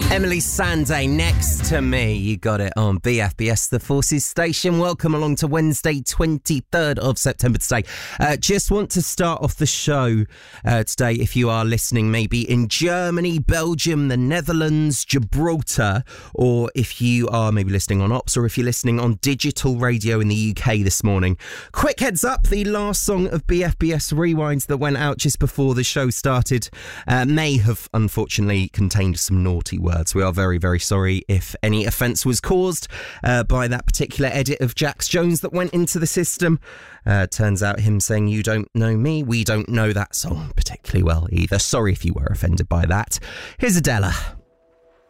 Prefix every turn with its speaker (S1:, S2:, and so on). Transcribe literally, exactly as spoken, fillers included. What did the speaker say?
S1: Emily Sandé, Next to Me. You got it on B F B S, the Forces Station. Welcome along to Wednesday, twenty-third of September today. Uh, just want to start off the show uh, today, if you are listening maybe in Germany, Belgium, the Netherlands, Gibraltar, or if you are maybe listening on Ops, or if you're listening on digital radio in the U K this morning. Quick heads up, the last song of B F B S Rewinds that went out just before the show started uh, may have unfortunately contained some naughty words. We are very, very sorry if any offence was caused uh, by that particular edit of Jax Jones that went into the system. Uh, turns out him saying, "You don't know me," we don't know that song particularly well either. Sorry if you were offended by that. Here's Adela.